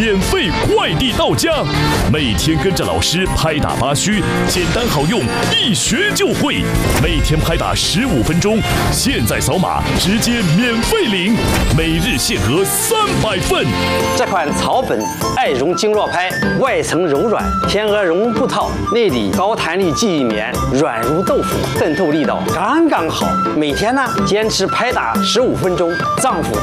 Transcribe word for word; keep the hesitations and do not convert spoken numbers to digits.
免费快递到家。每天跟着老师拍打八虚，简单好用，一学就会。每天拍打十五分钟，现在扫码直接免费领，每日限额三百份。 这款草本爱绒经络拍，外层柔软，天鹅绒布套，内里高弹力记忆棉，软如豆腐，渗透力道刚刚好。每天呢，坚持拍打十五分钟，脏腑